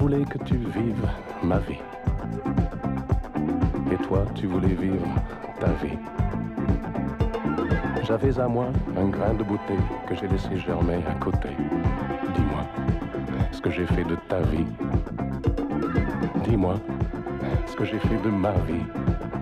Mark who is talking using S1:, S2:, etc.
S1: voulais que tu vives ma vie. Et toi, tu voulais vivre ta vie. J'avais à moi un grain de beauté que j'ai laissé germer à côté. Dis-moi ce que j'ai fait de ta vie. Dis-moi ce que j'ai fait de ma vie.